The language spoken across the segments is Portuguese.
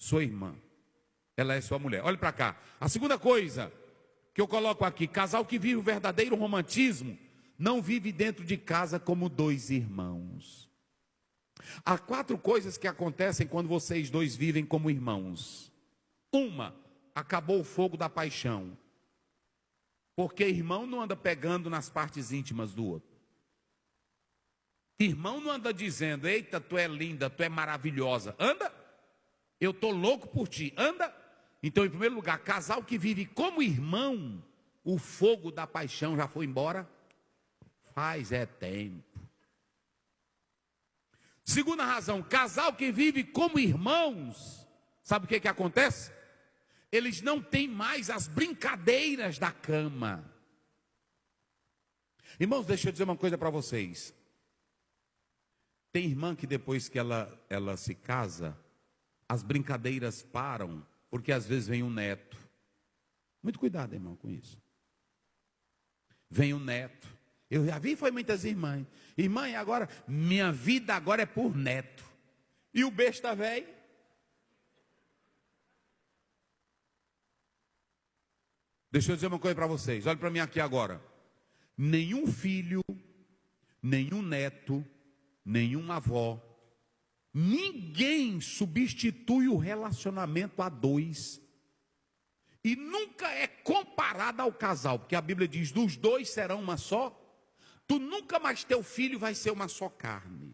sua irmã. Ela é sua mulher. Olhe para cá. A segunda coisa que eu coloco aqui: casal que vive o verdadeiro romantismo não vive dentro de casa como dois irmãos. Há 4 coisas que acontecem quando vocês dois vivem como irmãos. Uma, acabou o fogo da paixão. Porque irmão não anda pegando nas partes íntimas do outro. Irmão não anda dizendo: eita, tu é linda, tu é maravilhosa. Anda, eu estou louco por ti. Anda. Então, em primeiro lugar, casal que vive como irmão, o fogo da paixão já foi embora. Faz tempo. Segunda razão, casal que vive como irmãos, sabe o que acontece? Eles não têm mais as brincadeiras da cama. Irmãos, deixa eu dizer uma coisa para vocês. Tem irmã que depois que ela se casa, as brincadeiras param, porque às vezes vem um neto. Muito cuidado, irmão, com isso. Vem um neto. Eu já vi, foi muitas irmãs. Irmã, e agora, minha vida agora é por neto. E o besta velho? Deixa eu dizer uma coisa para vocês. Olha para mim aqui agora. Nenhum filho, nenhum neto, nenhuma avó, ninguém substitui o relacionamento a dois. E nunca é comparado ao casal, porque a Bíblia diz: dos dois serão uma só. Tu nunca mais, teu filho vai ser uma só carne.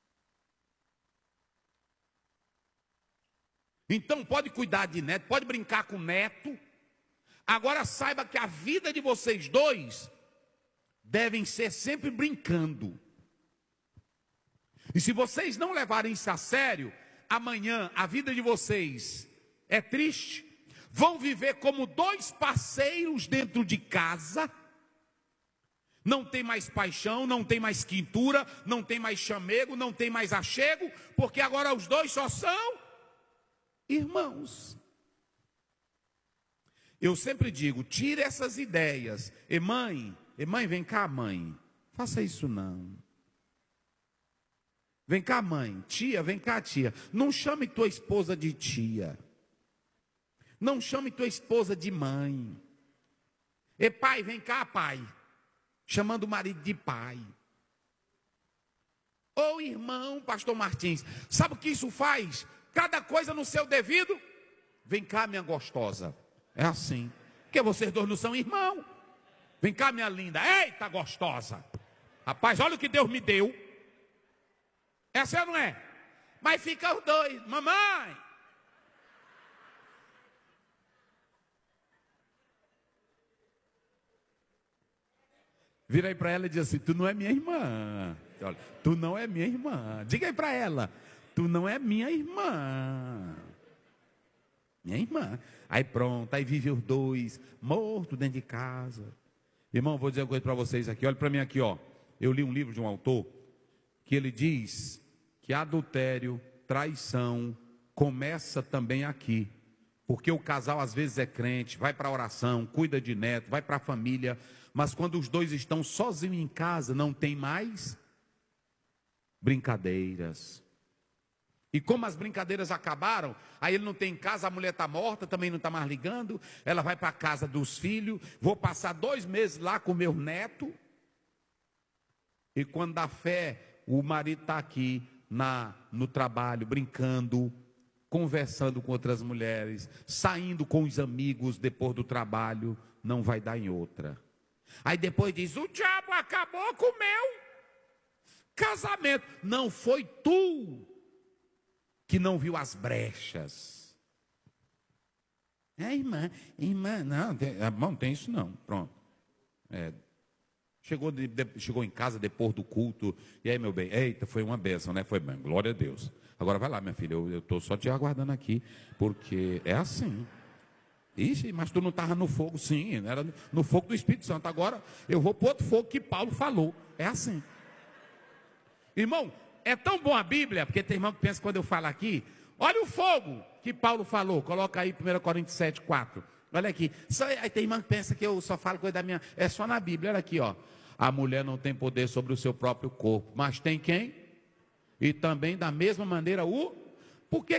Então pode cuidar de neto, pode brincar com neto. Agora saiba que a vida de vocês dois devem ser sempre brincando. E se vocês não levarem isso a sério, amanhã a vida de vocês é triste. Vão viver como dois parceiros dentro de casa. Não tem mais paixão, não tem mais quintura, não tem mais chamego, não tem mais achego, porque agora os dois só são irmãos. Eu sempre digo: tire essas ideias. Mãe, vem cá, mãe. Faça isso não. Vem cá, mãe. Tia, vem cá, tia. Não chame tua esposa de tia. Não chame tua esposa de mãe. Pai, vem cá, pai. Chamando o marido de pai. Ô irmão, pastor Martins, sabe o que isso faz? Cada coisa no seu devido. Vem cá, minha gostosa. É assim. Porque vocês dois não são irmãos. Vem cá, minha linda. Eita, gostosa. Rapaz, olha o que Deus me deu. Essa não é? Mas fica os dois. Mamãe. Vira aí para ela e diz assim: tu não é minha irmã. Olha, tu não é minha irmã. Diga aí para ela: tu não é minha irmã. Minha irmã. Aí pronto, aí vive os dois, morto dentro de casa. Irmão, vou dizer uma coisa para vocês aqui. Olha para mim aqui, ó. Eu li um livro de um autor que ele diz que adultério, traição, começa também aqui. Porque o casal às vezes é crente, vai para a oração, cuida de neto, vai para a família, mas quando os dois estão sozinhos em casa, não tem mais brincadeiras. E como as brincadeiras acabaram, aí ele não tem em casa, a mulher está morta, também não está mais ligando, ela vai para a casa dos filhos, vou passar 2 meses lá com meu neto, e quando dá fé, o marido está aqui no trabalho, brincando, conversando com outras mulheres, saindo com os amigos depois do trabalho, não vai dar em outra. Aí depois diz: o diabo acabou com o meu casamento. Não foi tu que não viu as brechas. Irmã, não tem isso não, pronto. Chegou em casa depois do culto, e aí, meu bem, eita, foi uma bênção, né? Foi bem, glória a Deus. Agora vai lá, minha filha, eu estou só te aguardando aqui, porque é assim. Ixi, mas tu não estava no fogo? Sim, era no fogo do Espírito Santo. Agora eu vou para outro fogo que Paulo falou. É assim. Irmão, é tão bom a Bíblia, porque tem irmão que pensa quando eu falo aqui, olha o fogo que Paulo falou, coloca aí 1 Coríntios 7, 4. Olha aqui, aí tem irmão que pensa que eu só falo coisa da minha, é só na Bíblia, olha aqui, ó. A mulher não tem poder sobre o seu próprio corpo, mas tem quem? E também da mesma maneira por que